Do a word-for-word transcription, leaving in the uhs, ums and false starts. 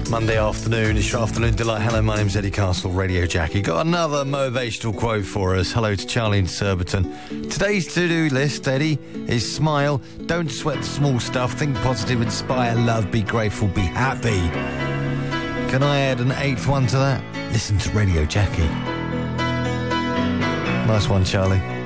Monday afternoon, it's your afternoon delight. Hello, my name's Eddie Castle, Radio Jackie. Got another motivational quote for us. Hello to Charlie in Surbiton. Today's to-do list, Eddie, is smile, don't sweat the small stuff, think positive, inspire, love, be grateful, be happy. Can I add an eighth one to that? Listen to Radio Jackie. Nice one, Charlie.